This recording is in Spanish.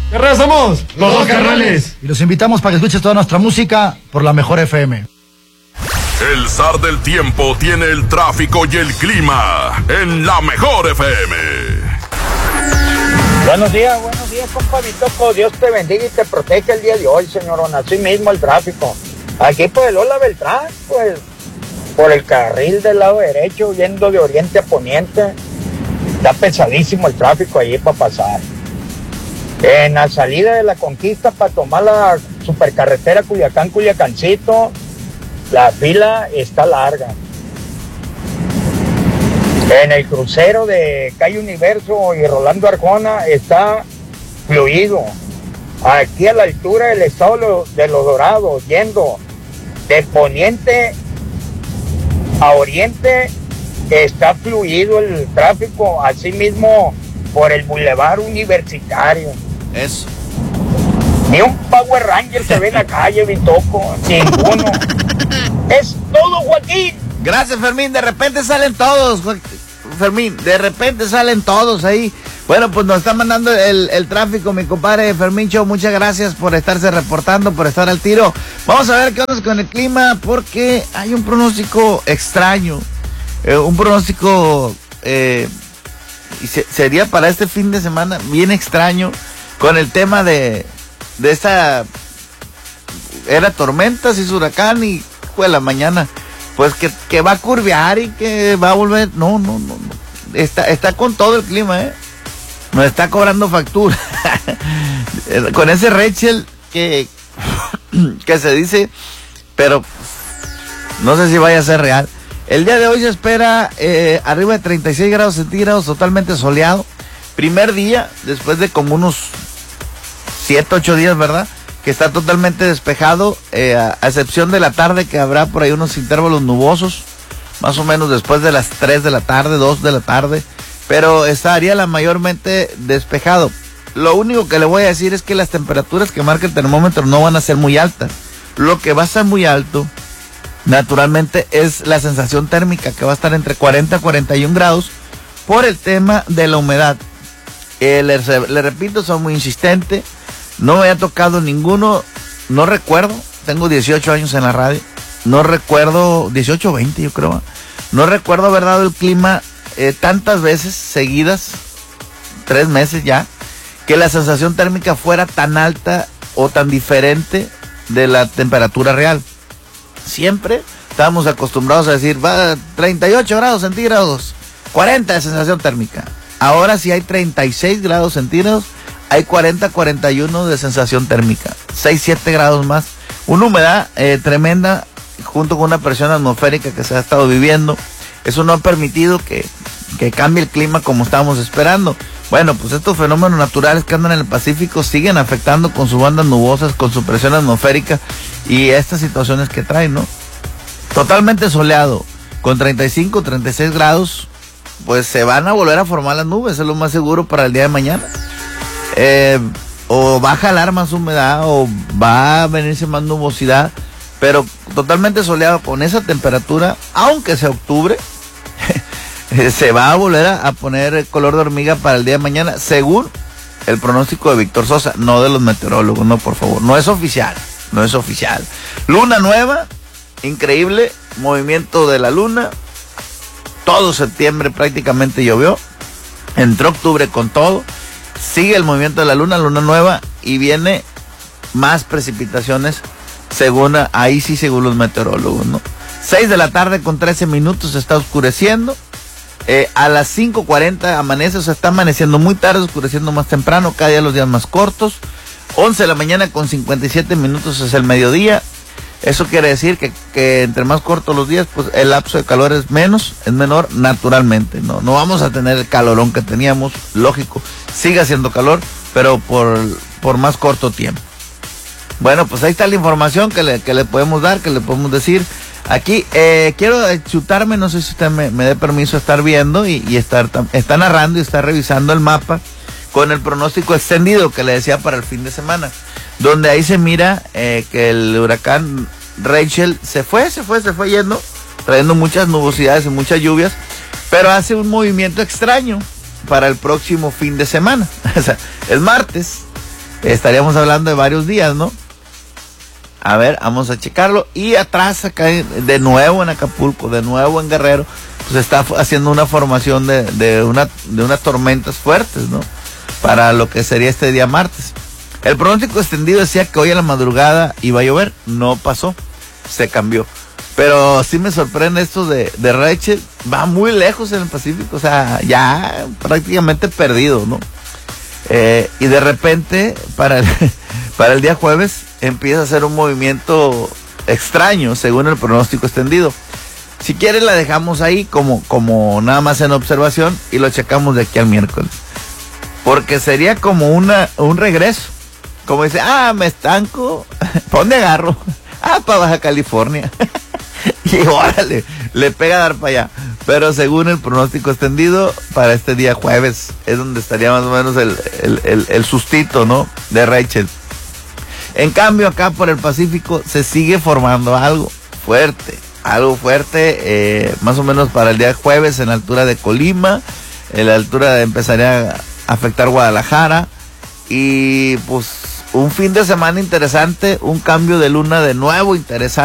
¿Qué raza somos? Los dos carnales. Y los invitamos para que escuches toda nuestra música por la mejor FM. El zar del tiempo tiene el tráfico y el clima en la mejor FM. Buenos días, compa Vitoco. Dios te bendiga y te protege el día de hoy, señorón. Así mismo el tráfico. Aquí por el Ola Beltrán, pues, por el carril del lado derecho, yendo de oriente a poniente. Está pesadísimo el tráfico allí para pasar. En la salida de la Conquista para tomar la supercarretera Culiacán-Culiacancito, la fila está larga. En el crucero de Calle Universo y Rolando Arjona está fluido. Aquí a la altura del estado de Los Dorados, yendo de poniente a oriente, está fluido el tráfico, así mismo por el Boulevard Universitario. Eso. Ni un Power Ranger se ve en la calle, Vitoco, ninguno. Es todo, Joaquín. Gracias, Fermín. De repente salen todos, Fermín. De repente salen todos ahí. Bueno, pues nos está mandando el tráfico, mi compadre Fermín Show. Muchas gracias por estarse reportando, por estar al tiro. Vamos a ver qué onda con el clima, porque hay un pronóstico extraño. Un pronóstico sería para este fin de semana bien extraño, con el tema de esta era tormentas y huracán y pues la mañana pues que va a curvear y que va a volver. No. Está con todo el clima, nos está cobrando factura con ese Rachel que se dice, pero no sé si vaya a ser real. El día de hoy se espera arriba de 36 grados centígrados, totalmente soleado. Primer día, después de como unos 7, 8 días, ¿verdad? Que está totalmente despejado, a excepción de la tarde, que habrá por ahí unos intervalos nubosos, más o menos después de las 3 de la tarde, 2 de la tarde, pero estaría la mayormente despejado. Lo único que le voy a decir es que las temperaturas que marca el termómetro no van a ser muy altas. Lo que va a ser muy alto, naturalmente, es la sensación térmica, que va a estar entre 40 y 41 grados por el tema de la humedad. Le repito, soy muy insistente, no me ha tocado ninguno, no recuerdo, tengo 18 años en la radio, no recuerdo, 18 o 20 yo creo, no recuerdo haber dado el clima tantas veces seguidas, 3 meses ya, que la sensación térmica fuera tan alta o tan diferente de la temperatura real. Siempre estábamos acostumbrados a decir, va a 38 grados centígrados, 40 de sensación térmica. Ahora sí hay 36 grados centígrados, hay 40, 41 de sensación térmica, 6, 7 grados más. Una humedad tremenda, junto con una presión atmosférica que se ha estado viviendo. Eso no ha permitido que cambie el clima como estábamos esperando. Bueno, pues estos fenómenos naturales que andan en el Pacífico siguen afectando con sus bandas nubosas, con su presión atmosférica y estas situaciones que traen, ¿no? Totalmente soleado, con 35, 36 grados, pues se van a volver a formar las nubes, es lo más seguro para el día de mañana. O va a jalar más humedad o va a venirse más nubosidad, pero totalmente soleado con esa temperatura, aunque sea octubre, se va a volver a poner color de hormiga para el día de mañana, según el pronóstico de Víctor Sosa, no de los meteorólogos, no, por favor, no es oficial. Luna nueva, increíble, movimiento de la luna, todo septiembre prácticamente llovió, entró octubre con todo, sigue el movimiento de la luna nueva y viene más precipitaciones según los meteorólogos, ¿no? 6 de la tarde con 13 minutos se está oscureciendo. A las 5:40 amanece, o sea, está amaneciendo muy tarde, oscureciendo más temprano, cada día los días más cortos. 11 de la mañana con 57 minutos es el mediodía. Eso quiere decir que entre más cortos los días, pues el lapso de calor es menor naturalmente. No vamos a tener el calorón que teníamos, lógico. Sigue haciendo calor, pero por más corto tiempo. Bueno, pues ahí está la información que le podemos dar, que le podemos decir. Aquí quiero chutarme, no sé si usted me dé permiso de estar viendo y está narrando y está revisando el mapa con el pronóstico extendido que le decía para el fin de semana, donde ahí se mira que el huracán Rachel se fue yendo, trayendo muchas nubosidades y muchas lluvias, pero hace un movimiento extraño para el próximo fin de semana. O sea, es martes, estaríamos hablando de varios días, ¿no? A ver, vamos a checarlo. Y atrás, acá de nuevo en Acapulco, de nuevo en Guerrero, pues está haciendo una formación de unas tormentas fuertes, ¿no? Para lo que sería este día martes. El pronóstico extendido decía que hoy a la madrugada iba a llover, no pasó, se cambió. Pero sí me sorprende esto de Rachel, va muy lejos en el Pacífico, o sea, ya prácticamente perdido, ¿no? Y de repente, para el día jueves, empieza a hacer un movimiento extraño, según el pronóstico extendido. Si quieres la dejamos ahí como nada más en observación y lo checamos de aquí al miércoles. Porque sería como un regreso. Como dice, me estanco, ¿pa' dónde agarro? Para Baja California. Y órale, le pega a dar para allá. Pero según el pronóstico extendido, para este día jueves es donde estaría más o menos el sustito, ¿no? De Rachel. En cambio, acá por el Pacífico se sigue formando algo fuerte, más o menos para el día jueves en la altura de Colima, en la altura empezaría a afectar Guadalajara, y pues un fin de semana interesante, un cambio de luna de nuevo interesante.